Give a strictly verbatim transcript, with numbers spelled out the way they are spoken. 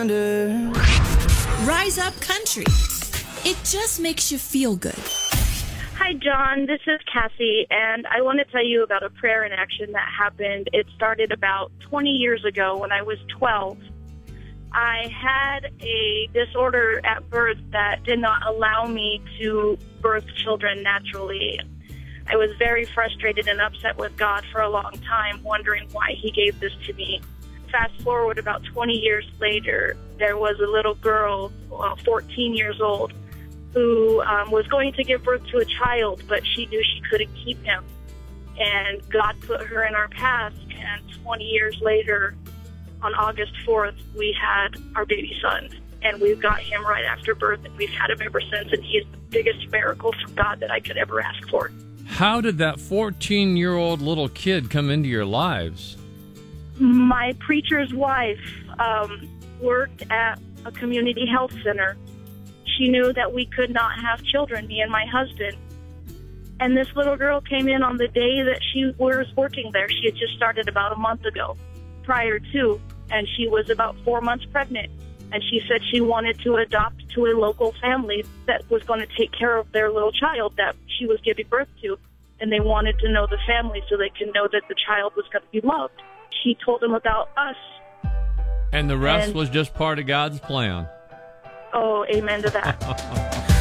under. Rise Up Country. It just makes you feel good. Hi, John. This is Cassie, and I want to tell you about a prayer in action that happened. It started about twenty years ago when I was twelve. I had a disorder at birth that did not allow me to birth children naturally. I was very frustrated and upset with God for a long time, wondering why he gave this to me. Fast forward about twenty years later, there was a little girl, uh, fourteen years old, who um, was going to give birth to a child, but she knew she couldn't keep him. And God put her in our path, and twenty years later, on August fourth, we had our baby son. And we've got him right after birth, and we've had him ever since, and he is the biggest miracle from God that I could ever ask for. How did that fourteen-year-old little kid come into your lives? My preacher's wife um, worked at a community health center. She knew that we could not have children, me and my husband. And this little girl came in on the day that she was working there. She had just started about a month ago, prior to, and she was about four months pregnant. And she said she wanted to adopt to a local family that was going to take care of their little child that she was giving birth to. And they wanted to know the family so they can know that the child was going to be loved. She told them about us. And the rest and, was just part of God's plan. Oh, amen to that.